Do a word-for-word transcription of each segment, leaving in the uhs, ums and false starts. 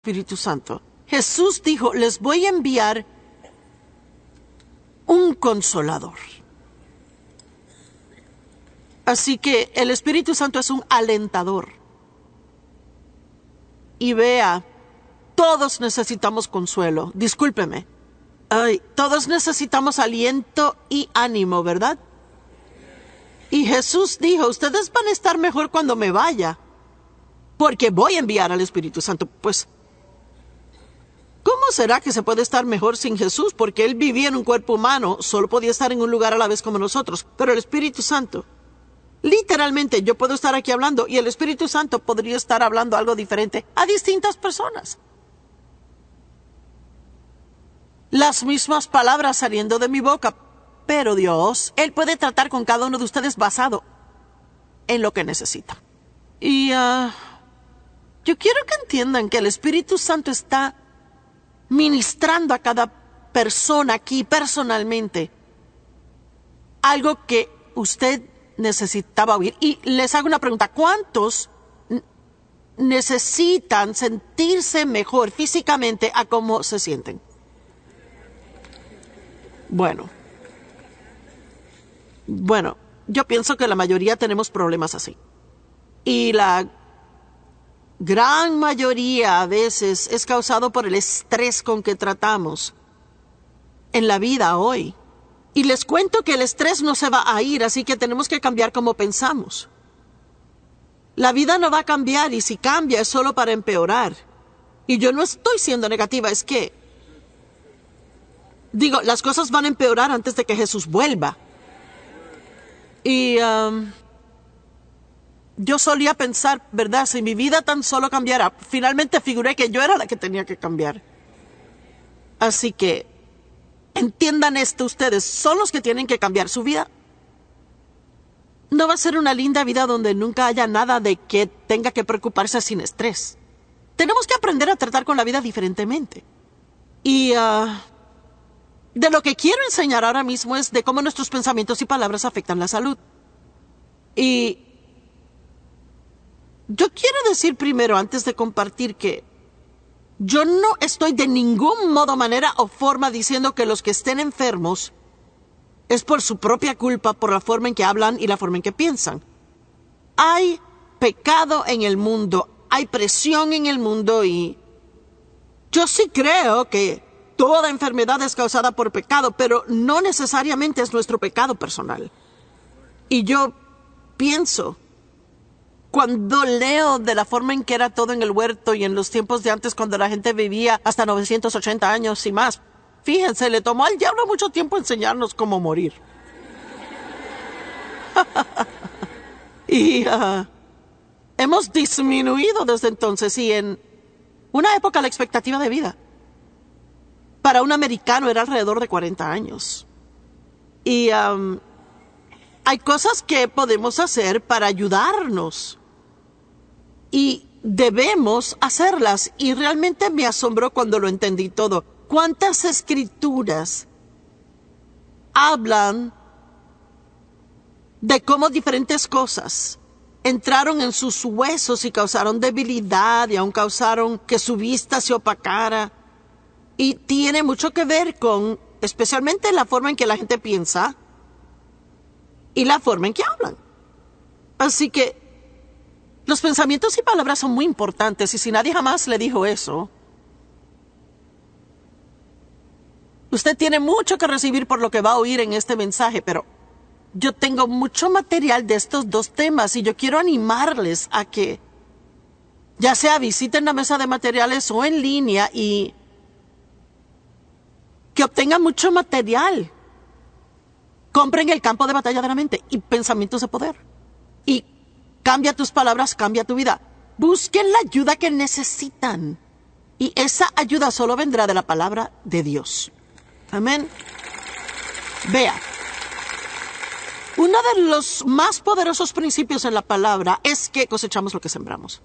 Espíritu Santo. Jesús dijo, les voy a enviar un consolador. Así que el Espíritu Santo es un alentador. Y vea, todos necesitamos consuelo. Discúlpeme. Ay, todos necesitamos aliento y ánimo, ¿verdad? Y Jesús dijo, ustedes van a estar mejor cuando me vaya, porque voy a enviar al Espíritu Santo. Pues, ¿cómo será que se puede estar mejor sin Jesús? Porque Él vivía en un cuerpo humano, solo podía estar en un lugar a la vez como nosotros. Pero el Espíritu Santo, literalmente yo puedo estar aquí hablando y el Espíritu Santo podría estar hablando algo diferente a distintas personas. Las mismas palabras saliendo de mi boca, pero Dios, Él puede tratar con cada uno de ustedes basado en lo que necesita. Y uh, yo quiero que entiendan que el Espíritu Santo está ministrando a cada persona aquí personalmente algo que usted necesitaba oír. Y les hago una pregunta, ¿cuántos necesitan sentirse mejor físicamente a cómo se sienten? Bueno, bueno, yo pienso que la mayoría tenemos problemas así. Y la gran mayoría a veces es causado por el estrés con que tratamos en la vida hoy. Y les cuento que el estrés no se va a ir, así que tenemos que cambiar cómo pensamos. La vida no va a cambiar y si cambia es solo para empeorar. Y yo no estoy siendo negativa, es que digo, las cosas van a empeorar antes de que Jesús vuelva. Y um, yo solía pensar, ¿verdad? Si mi vida tan solo cambiara, finalmente figuré que yo era la que tenía que cambiar. Así que, entiendan esto ustedes, son los que tienen que cambiar su vida. No va a ser una linda vida donde nunca haya nada de que tenga que preocuparse sin estrés. Tenemos que aprender a tratar con la vida diferentemente. Y uh, de lo que quiero enseñar ahora mismo es de cómo nuestros pensamientos y palabras afectan la salud. Y yo quiero decir primero, antes de compartir, que yo no estoy de ningún modo, manera o forma diciendo que los que estén enfermos es por su propia culpa, por la forma en que hablan y la forma en que piensan. Hay pecado en el mundo, hay presión en el mundo y yo sí creo que toda enfermedad es causada por pecado, pero no necesariamente es nuestro pecado personal. Y yo pienso, cuando leo de la forma en que era todo en el huerto y en los tiempos de antes cuando la gente vivía hasta novecientos ochenta años y más, fíjense, le tomó al diablo mucho tiempo enseñarnos cómo morir. y uh, hemos disminuido desde entonces y en una época la expectativa de vida para un americano era alrededor de cuarenta años. Y um, hay cosas que podemos hacer para ayudarnos. Y debemos hacerlas. Y realmente me asombró cuando lo entendí todo. ¿Cuántas escrituras hablan de cómo diferentes cosas entraron en sus huesos y causaron debilidad y aún causaron que su vista se opacara? Y tiene mucho que ver con, especialmente la forma en que la gente piensa y la forma en que hablan. Así que los pensamientos y palabras son muy importantes y si nadie jamás le dijo eso, usted tiene mucho que recibir por lo que va a oír en este mensaje, pero yo tengo mucho material de estos dos temas y yo quiero animarles a que ya sea visiten la mesa de materiales o en línea y que obtengan mucho material. Compren el campo de batalla de la mente y pensamientos de poder. Y cambia tus palabras, cambia tu vida. Busquen la ayuda que necesitan. Y esa ayuda solo vendrá de la palabra de Dios. Amén. Vea. Uno de los más poderosos principios en la palabra es que cosechamos lo que sembramos.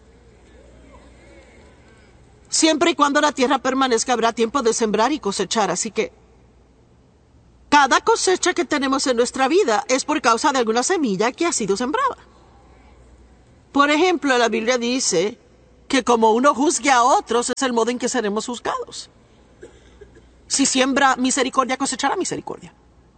Siempre y cuando la tierra permanezca, habrá tiempo de sembrar y cosechar. Así que cada cosecha que tenemos en nuestra vida es por causa de alguna semilla que ha sido sembrada. Por ejemplo, la Biblia dice que como uno juzgue a otros es el modo en que seremos juzgados. Si siembra misericordia, cosechará misericordia.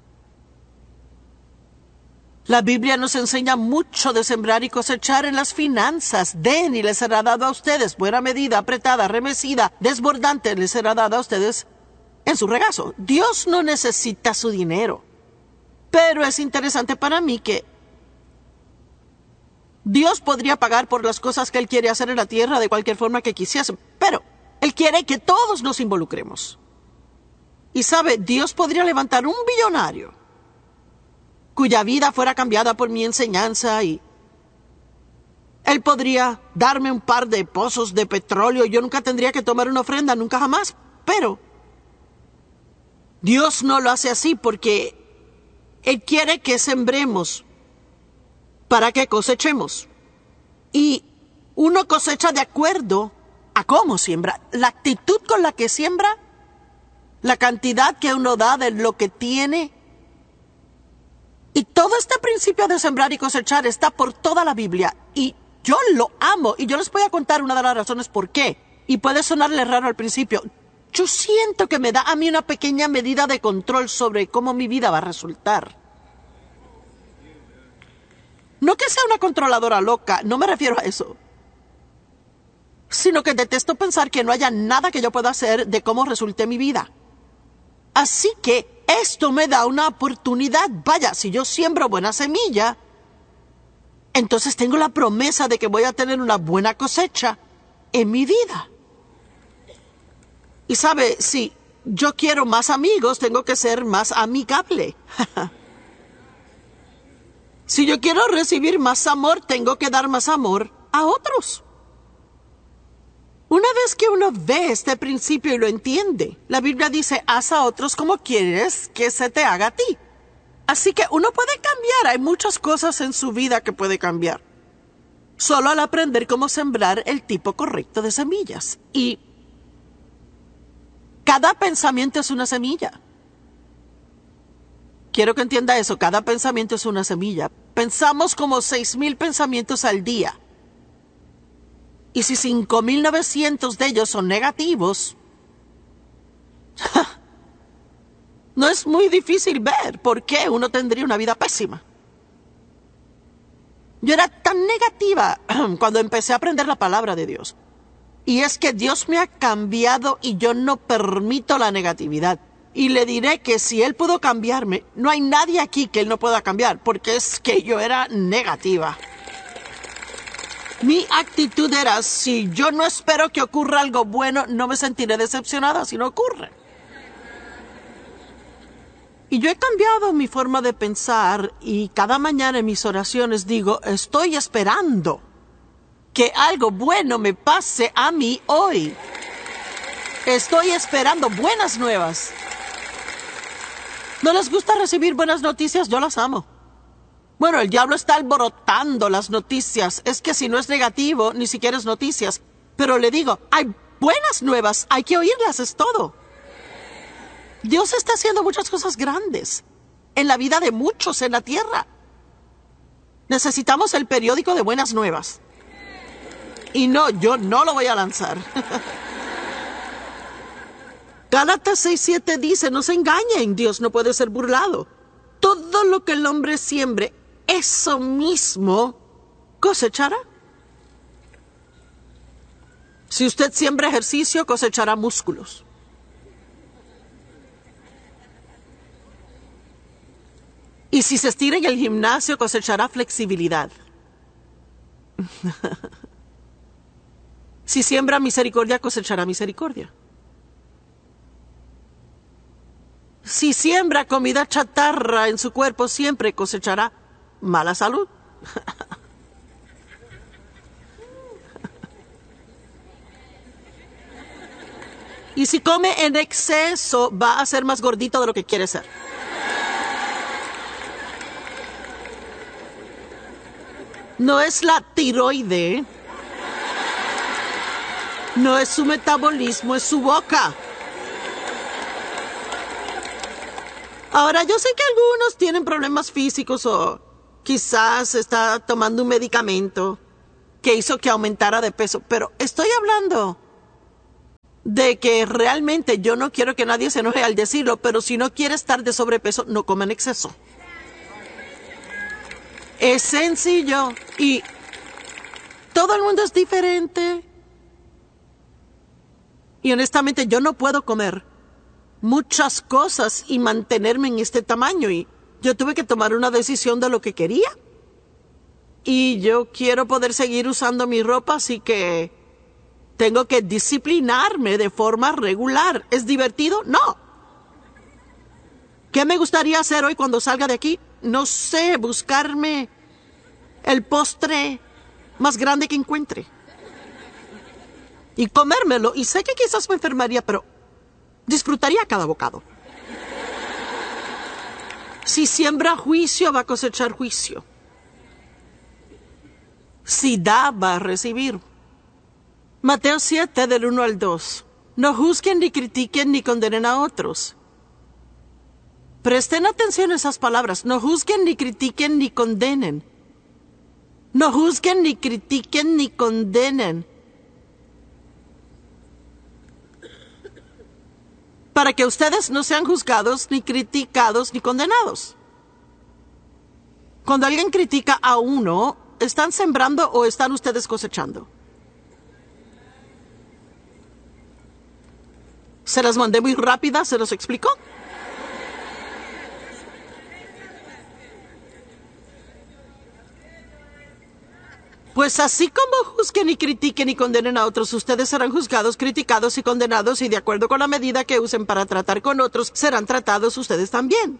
La Biblia nos enseña mucho de sembrar y cosechar en las finanzas. Den y les será dado a ustedes. Buena medida, apretada, remecida, desbordante les será dado a ustedes en su regazo. Dios no necesita su dinero. Pero es interesante para mí que Dios podría pagar por las cosas que Él quiere hacer en la tierra de cualquier forma que quisiese. Pero Él quiere que todos nos involucremos. Y sabe, Dios podría levantar un billonario cuya vida fuera cambiada por mi enseñanza y Él podría darme un par de pozos de petróleo y yo nunca tendría que tomar una ofrenda, nunca jamás. Pero Dios no lo hace así porque Él quiere que sembremos para que cosechemos. Y uno cosecha de acuerdo a cómo siembra, la actitud con la que siembra, la cantidad que uno da de lo que tiene. Y todo este principio de sembrar y cosechar está por toda la Biblia. Y yo lo amo. Y yo les voy a contar una de las razones por qué. Y puede sonarle raro al principio. Yo siento que me da a mí una pequeña medida de control sobre cómo mi vida va a resultar. No que sea una controladora loca, no me refiero a eso. Sino que detesto pensar que no haya nada que yo pueda hacer de cómo resulte mi vida. Así que esto me da una oportunidad. Vaya, si yo siembro buena semilla, entonces tengo la promesa de que voy a tener una buena cosecha en mi vida. Y sabe, si yo quiero más amigos, tengo que ser más amigable. Si yo quiero recibir más amor, tengo que dar más amor a otros. Una vez que uno ve este principio y lo entiende, la Biblia dice, haz a otros como quieres que se te haga a ti. Así que uno puede cambiar, hay muchas cosas en su vida que puede cambiar. Solo al aprender cómo sembrar el tipo correcto de semillas. Y cada pensamiento es una semilla. Quiero que entienda eso, cada pensamiento es una semilla. Pensamos como seis mil pensamientos al día. Y si cinco mil novecientos de ellos son negativos, no es muy difícil ver por qué uno tendría una vida pésima. Yo era tan negativa cuando empecé a aprender la palabra de Dios. Y es que Dios me ha cambiado y yo no permito la negatividad. Y le diré que si Él pudo cambiarme, no hay nadie aquí que Él no pueda cambiar, porque es que yo era negativa. Mi actitud era, si yo no espero que ocurra algo bueno, no me sentiré decepcionada si no ocurre. Y yo he cambiado mi forma de pensar y cada mañana en mis oraciones digo, estoy esperando que algo bueno me pase a mí hoy. Estoy esperando buenas nuevas. ¿No les gusta recibir buenas noticias? Yo las amo. Bueno, el diablo está alborotando las noticias. Es que si no es negativo, ni siquiera es noticias. Pero le digo, hay buenas nuevas, hay que oírlas, es todo. Dios está haciendo muchas cosas grandes en la vida de muchos en la tierra. Necesitamos el periódico de buenas nuevas. Y no, yo no lo voy a lanzar. Gálatas seis siete dice, no se engañen, Dios no puede ser burlado. Todo lo que el hombre siembre, eso mismo cosechará. Si usted siembra ejercicio, cosechará músculos. Y si se estira en el gimnasio, cosechará flexibilidad. Si siembra misericordia, cosechará misericordia. Si siembra comida chatarra en su cuerpo, siempre cosechará mala salud. Y si come en exceso, va a ser más gordito de lo que quiere ser. No es la tiroide, no es su metabolismo, es su boca. Ahora, yo sé que algunos tienen problemas físicos o quizás está tomando un medicamento que hizo que aumentara de peso. Pero estoy hablando de que realmente yo no quiero que nadie se enoje al decirlo, pero si no quiere estar de sobrepeso, no coma en exceso. Es sencillo y todo el mundo es diferente. Y honestamente yo no puedo comer muchas cosas y mantenerme en este tamaño. Y yo tuve que tomar una decisión de lo que quería. Y yo quiero poder seguir usando mi ropa, así que tengo que disciplinarme de forma regular. ¿Es divertido? No. ¿Qué me gustaría hacer hoy cuando salga de aquí? No sé, buscarme el postre más grande que encuentre. Y comérmelo. Y sé que quizás me enfermaría, pero disfrutaría cada bocado. Si siembra juicio, va a cosechar juicio. Si da, va a recibir. Mateo siete, del uno al dos. No juzguen, ni critiquen, ni condenen a otros. Presten atención a esas palabras. No juzguen, ni critiquen, ni condenen. No juzguen, ni critiquen, ni condenen. Para que ustedes no sean juzgados, ni criticados, ni condenados. Cuando alguien critica a uno, ¿están sembrando o están ustedes cosechando? ¿Se las mandé muy rápida? ¿Se los explico? Pues así como juzguen y critiquen y condenen a otros, ustedes serán juzgados, criticados y condenados, y de acuerdo con la medida que usen para tratar con otros, serán tratados ustedes también.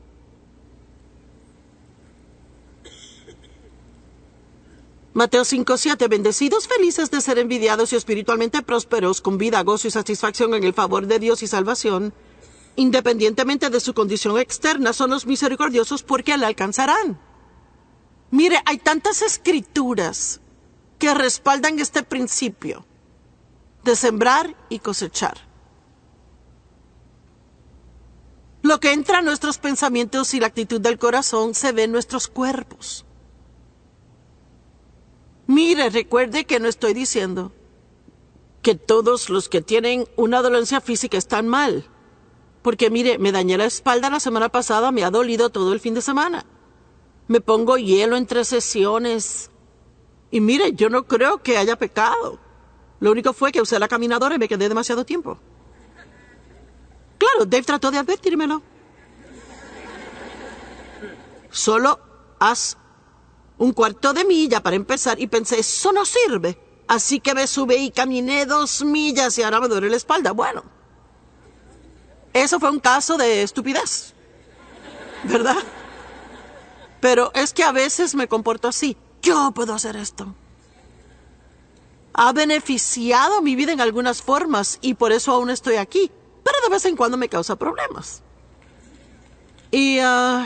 Mateo cinco siete. Bendecidos, felices de ser envidiados y espiritualmente prósperos, con vida, gozo y satisfacción en el favor de Dios y salvación, independientemente de su condición externa, son los misericordiosos porque la alcanzarán. Mire, hay tantas escrituras que respaldan este principio de sembrar y cosechar. Lo que entra en nuestros pensamientos y la actitud del corazón se ve en nuestros cuerpos. Mire, recuerde que no estoy diciendo que todos los que tienen una dolencia física están mal. Porque mire, me dañé la espalda la semana pasada, me ha dolido todo el fin de semana. Me pongo hielo entre sesiones. Y mire, yo no creo que haya pecado. Lo único fue que usé la caminadora y me quedé demasiado tiempo. Claro, Dave trató de advertírmelo. Solo haz un cuarto de milla para empezar y pensé, eso no sirve. Así que me subí y caminé dos millas y ahora me duele la espalda. Bueno, eso fue un caso de estupidez, ¿verdad? Pero es que a veces me comporto así. Yo puedo hacer esto. Ha beneficiado mi vida en algunas formas y por eso aún estoy aquí. Pero de vez en cuando me causa problemas. Y, uh,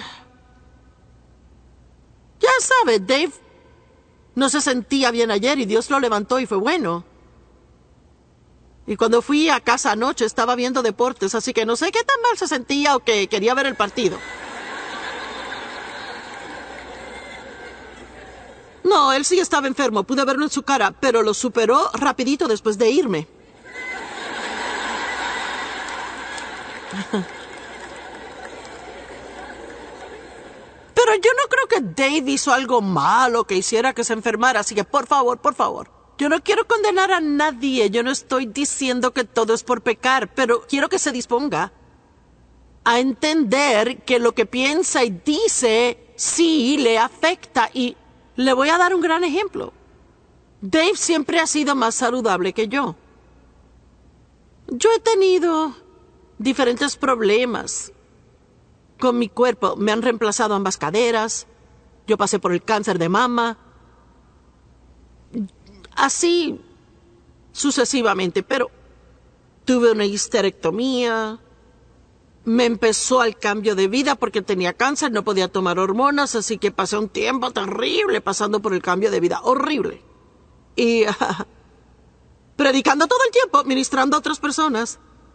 ya sabe, Dave no se sentía bien ayer y Dios lo levantó y fue bueno. Y cuando fui a casa anoche estaba viendo deportes, así que no sé qué tan mal se sentía o que quería ver el partido. No, él sí estaba enfermo, pude verlo en su cara, pero lo superó rapidito después de irme. Pero yo no creo que Dave hizo algo malo que hiciera que se enfermara, así que por favor, por favor. Yo no quiero condenar a nadie, yo no estoy diciendo que todo es por pecar, pero quiero que se disponga a entender que lo que piensa y dice sí le afecta. Y le voy a dar un gran ejemplo. Dave siempre ha sido más saludable que yo. Yo he tenido diferentes problemas con mi cuerpo. Me han reemplazado ambas caderas. Yo pasé por el cáncer de mama. Así sucesivamente, pero tuve una histerectomía. Me empezó el cambio de vida porque tenía cáncer, no podía tomar hormonas, así que pasé un tiempo terrible pasando por el cambio de vida, horrible. Y uh, predicando todo el tiempo, ministrando a otras personas.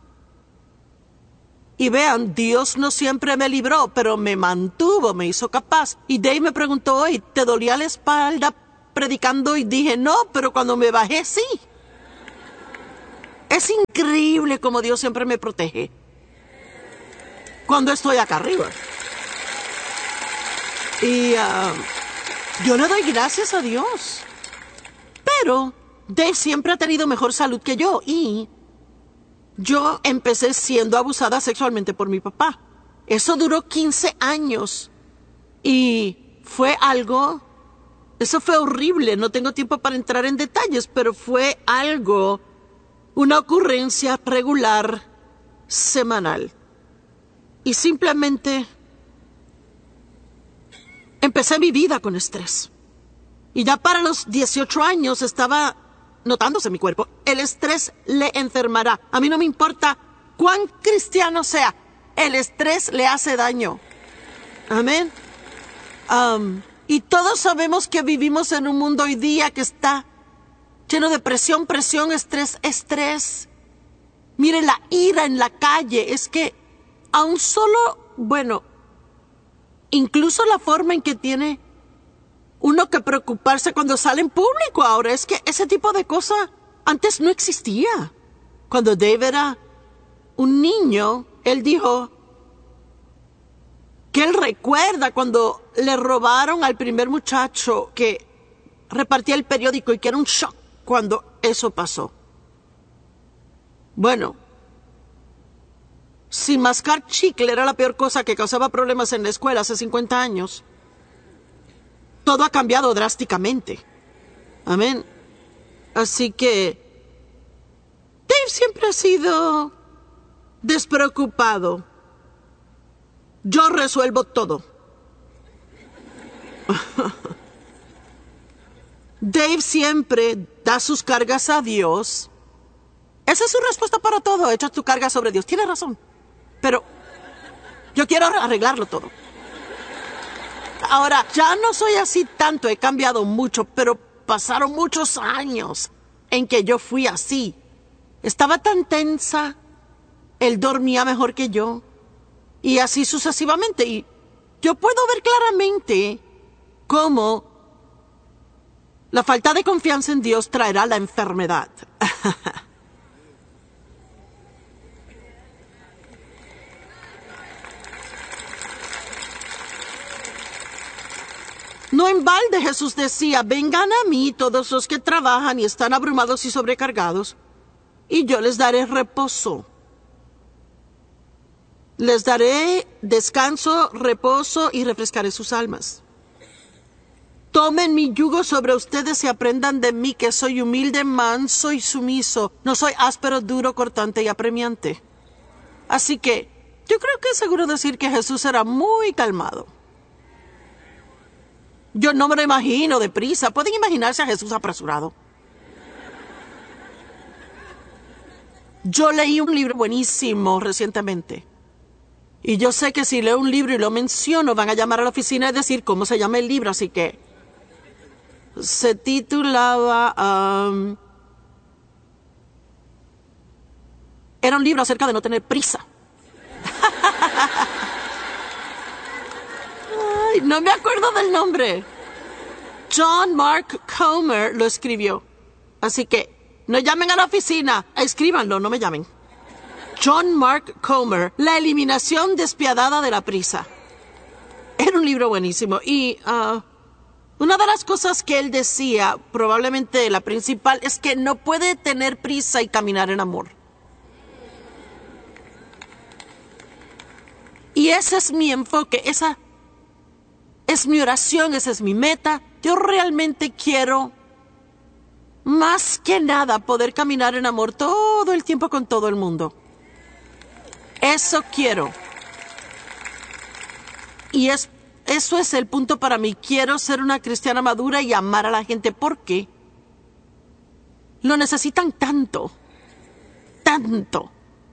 Y vean, Dios no siempre me libró, pero me mantuvo, me hizo capaz. Y Dave me preguntó hoy, ¿te dolía la espalda predicando y dije, no, pero cuando me bajé, sí. Es increíble cómo Dios siempre me protege cuando estoy acá arriba. Y uh, yo le doy gracias a Dios. Pero Dave siempre ha tenido mejor salud que yo y yo empecé siendo abusada sexualmente por mi papá. Eso duró quince años y fue algo, eso fue horrible. No tengo tiempo para entrar en detalles, pero fue algo, una ocurrencia regular, semanal. Y simplemente empecé mi vida con estrés. Y ya para los dieciocho años estaba notándose en mi cuerpo. El estrés le enfermará. A mí no me importa cuán cristiano sea. El estrés le hace daño. Amén. Um, y todos sabemos que vivimos en un mundo hoy día que está lleno de presión, presión, estrés, estrés. Mire la ira en la calle. Es que aún solo, bueno, incluso la forma en que tiene uno que preocuparse cuando sale en público ahora, es que ese tipo de cosas antes no existía. Cuando Dave era un niño, él dijo que él recuerda cuando le robaron al primer muchacho que repartía el periódico y que era un shock cuando eso pasó. Bueno, si mascar chicle era la peor cosa que causaba problemas en la escuela hace cincuenta años, todo ha cambiado drásticamente. Amén. Así que Dave siempre ha sido despreocupado. Yo resuelvo todo. Dave siempre da sus cargas a Dios. Esa es su respuesta para todo. Echa tu carga sobre Dios. Tiene razón. Pero yo quiero arreglarlo todo. Ahora, ya no soy así tanto, he cambiado mucho, pero pasaron muchos años en que yo fui así. Estaba tan tensa, él dormía mejor que yo, y así sucesivamente. Y yo puedo ver claramente cómo la falta de confianza en Dios traerá la enfermedad. No en balde Jesús decía, vengan a mí todos los que trabajan y están abrumados y sobrecargados, y yo les daré reposo. Les daré descanso, reposo y refrescaré sus almas. Tomen mi yugo sobre ustedes y aprendan de mí, que soy humilde, manso y sumiso. No soy áspero, duro, cortante y apremiante. Así que yo creo que es seguro decir que Jesús era muy calmado. Yo no me lo imagino deprisa. ¿Pueden imaginarse a Jesús apresurado? Yo leí un libro buenísimo recientemente. Y yo sé que si leo un libro y lo menciono, van a llamar a la oficina y decir cómo se llama el libro. Así que se titulaba... Um, era un libro acerca de no tener prisa. Ay, no me acuerdo del nombre. John Mark Comer lo escribió. Así que no llamen a la oficina, escríbanlo, no me llamen. John Mark Comer, La eliminación despiadada de la prisa. Era un libro buenísimo. Y uh, una de las cosas que él decía, probablemente la principal, es que no puede tener prisa y caminar en amor. Y ese es mi enfoque, esa es mi oración, esa es mi meta. Yo realmente quiero, más que nada, poder caminar en amor todo el tiempo con todo el mundo. Eso quiero. Y es, eso es el punto para mí. Quiero ser una cristiana madura y amar a la gente porque lo necesitan tanto, tanto.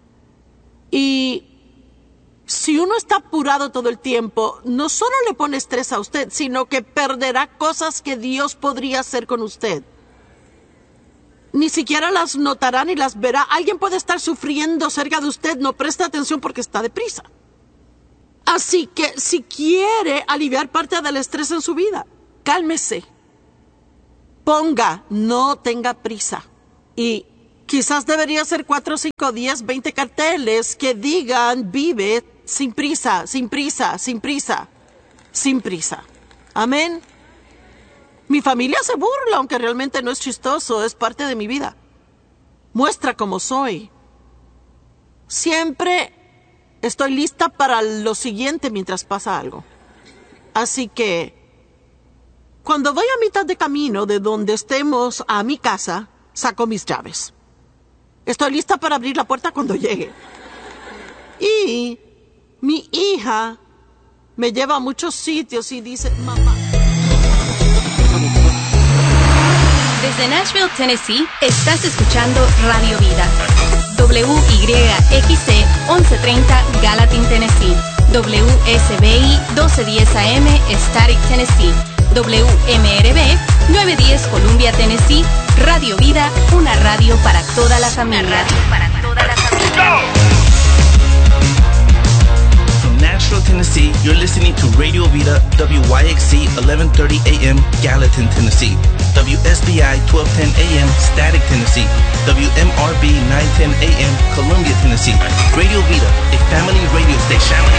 Y si uno está apurado todo el tiempo, no solo le pone estrés a usted, sino que perderá cosas que Dios podría hacer con usted. Ni siquiera las notará ni las verá. Alguien puede estar sufriendo cerca de usted, no presta atención porque está deprisa. Así que si quiere aliviar parte del estrés en su vida, cálmese. ponga, no tenga prisa. Y quizás debería hacer cuatro, cinco, diez, veinte carteles que digan, vive sin prisa, sin prisa, sin prisa, sin prisa. Amén. Mi familia se burla, aunque realmente no es chistoso, es parte de mi vida. Muestra cómo soy. Siempre estoy lista para lo siguiente mientras pasa algo. Así que, cuando voy a mitad de camino de donde estemos a mi casa, saco mis llaves. Estoy lista para abrir la puerta cuando llegue. Y mi hija me lleva a muchos sitios y dice, mamá. Desde Nashville, Tennessee, estás escuchando Radio Vida. W Y X C once treinta Gallatin, Tennessee. W S B I doce diez A M Static, Tennessee. W M R B nueve diez Columbia, Tennessee. Radio Vida, una radio para toda la familia. Una radio para toda la familia. From Nashville, Tennessee, you're listening to Radio Vida, W Y X C eleven thirty A M Gallatin, Tennessee. W S B I twelve ten A M Static, Tennessee. W M R B nine ten A M Columbia, Tennessee. Radio Vida, a family radio station.